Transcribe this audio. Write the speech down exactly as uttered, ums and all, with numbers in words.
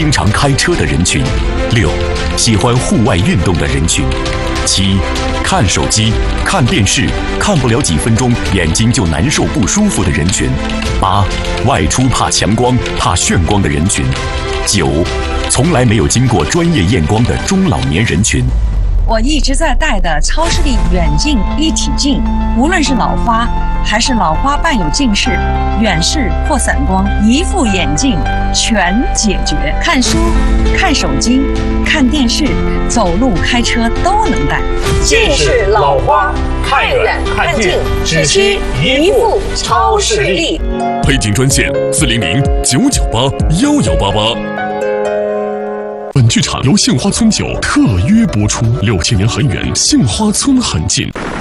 经常开车的人群；六、喜欢户外运动的人群；七、看手机、看电视看不了几分钟眼睛就难受不舒服的人群；八、外出怕强光、怕眩光的人群；九、从来没有经过专业验光的中老年人群。 我一直在戴的超视力远近一体镜，无论是老花还是老花伴有近视、远视或散光，一副眼镜全解决。看书、看手机、看电视、走路、开车都能戴。 近视、老花，看远看近，只需一副超视力。 配镜专线：四零零九九八幺幺八八。本剧场由杏花村酒特约播出。六千年很远，杏花村很近。